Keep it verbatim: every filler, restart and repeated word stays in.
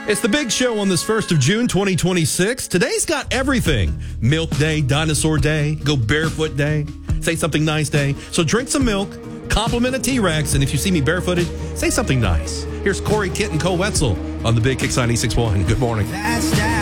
It's the big show on this first of June, twenty twenty-six. Today's got everything. Milk day, dinosaur day, go barefoot day, say something nice day. So drink some milk, compliment a T-Rex, and if you see me barefooted, say something nice. Here's Corey, Kit, and Cole Wetzel on the Big Kix ninety-six point one. Good morning.